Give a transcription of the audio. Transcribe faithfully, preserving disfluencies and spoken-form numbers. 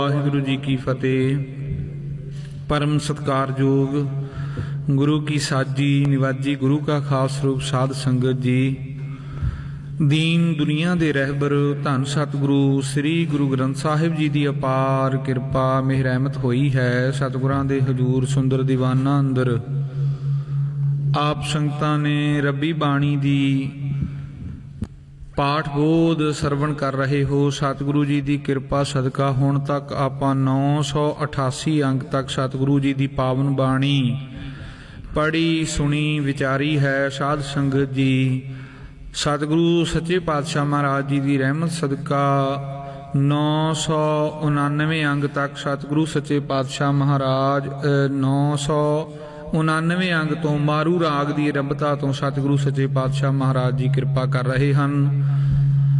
ਵਾਹਿਗੁਰੂ ਜੀ ਕੀ ਫਤਿਹ। परम सत्कारयोग गुरु की साजी निवाजी गुरु का खास रूप साध संगत जी, दीन दुनिया दे रहबर धन सतगुरु श्री गुरु ग्रंथ साहिब जी की अपार किरपा मेहर रहमत होई है। सतगुरां दे हजूर सुंदर दीवाना अंदर आप संगतां ने रब्बी बाणी दी पाठ बोध सरवण कर रहे हो। सतगुरु जी की किरपा सदका हुण तक आपां नौ सौ अठासी अंक तक सतगुरु जी की पावन बाणी पढ़ी सुनी विचारी है। साध संगत जी, सतगुरु सच्चे पातशाह महाराज जी की रहमत सदका नौ सौ उनानवे अंक तक सतगुरु सच्चे पातशाह महाराज नौ सौ उनानवे अंग तो मारू राग की रंभता तो सतगुरु सच्चे पातशाह महाराज जी कृपा कर रहे हैं।